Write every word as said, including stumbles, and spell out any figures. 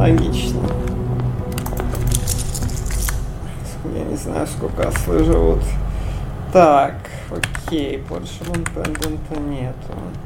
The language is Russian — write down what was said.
Логично. Я не знаю, сколько ослы живут. Так, окей, Portion Pendant нету.